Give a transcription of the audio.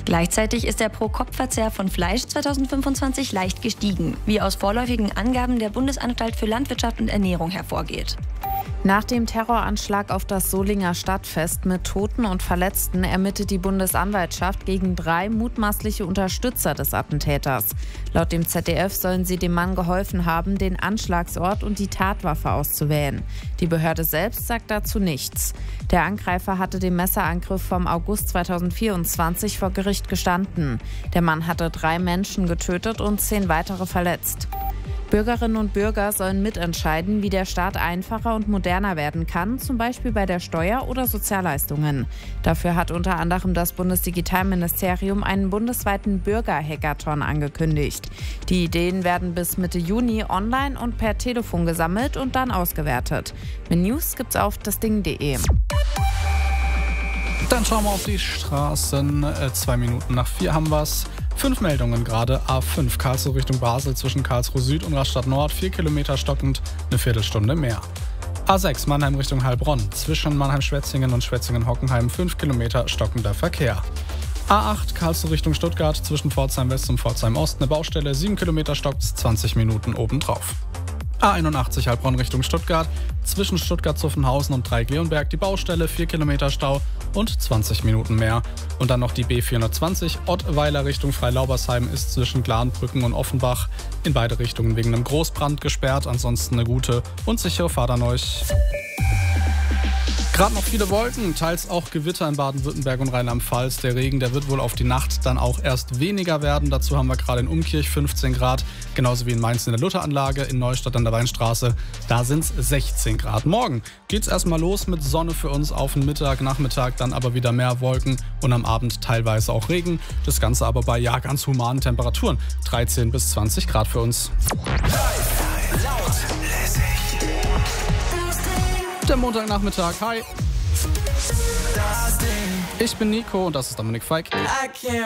Gleichzeitig ist der Pro-Kopf-Verzehr von Fleisch 2025 leicht gestiegen, wie aus vorläufigen Angaben der Bundesanstalt für Landwirtschaft und Ernährung hervorgeht. Nach dem Terroranschlag auf das Solinger Stadtfest mit Toten und Verletzten ermittelt die Bundesanwaltschaft gegen 3 mutmaßliche Unterstützer des Attentäters. Laut dem ZDF sollen sie dem Mann geholfen haben, den Anschlagsort und die Tatwaffe auszuwählen. Die Behörde selbst sagt dazu nichts. Der Angreifer hatte den Messerangriff vom August 2024 vor Gericht gestanden. Der Mann hatte 3 Menschen getötet und 10 weitere verletzt. Bürgerinnen und Bürger sollen mitentscheiden, wie der Staat einfacher und moderner werden kann, zum Beispiel bei der Steuer- oder Sozialleistungen. Dafür hat unter anderem das Bundesdigitalministerium einen bundesweiten Bürger-Hackathon angekündigt. Die Ideen werden bis Mitte Juni online und per Telefon gesammelt und dann ausgewertet. Mehr News gibt's auf dasding.de. Dann schauen wir auf die Straßen. 2 Minuten nach 4 haben wir es. 5 Meldungen gerade. A5 Karlsruhe Richtung Basel zwischen Karlsruhe Süd und Rastatt Nord. 4 Kilometer stockend, eine Viertelstunde mehr. A6 Mannheim Richtung Heilbronn. Zwischen Mannheim-Schwetzingen und Schwetzingen-Hockenheim 5 Kilometer stockender Verkehr. A8 Karlsruhe Richtung Stuttgart zwischen Pforzheim West und Pforzheim Ost. Eine Baustelle, 7 Kilometer stockt, 20 Minuten obendrauf. A81 Heilbronn Richtung Stuttgart, zwischen Stuttgart-Zuffenhausen und Dreieck-Leonberg die Baustelle, 4 Kilometer Stau und 20 Minuten mehr. Und dann noch die B420 Ottweiler Richtung Freilaubersheim ist zwischen Glanbrücken und Offenbach in beide Richtungen wegen einem Großbrand gesperrt. Ansonsten eine gute und sichere Fahrt an euch. Gerade noch viele Wolken, teils auch Gewitter in Baden-Württemberg und Rheinland-Pfalz. Der Regen, der wird wohl auf die Nacht dann auch erst weniger werden. Dazu haben wir gerade in Umkirch 15 Grad, genauso wie in Mainz in der Lutheranlage, in Neustadt an der Weinstraße. Da sind es 16 Grad. Morgen geht's erstmal los mit Sonne für uns auf den Mittag, Nachmittag, dann aber wieder mehr Wolken und am Abend teilweise auch Regen. Das Ganze aber bei ganz humanen Temperaturen, 13 bis 20 Grad für uns. Laut, lässig. Der Montagnachmittag, hi. Ich bin Nico und das ist Dominik Feig.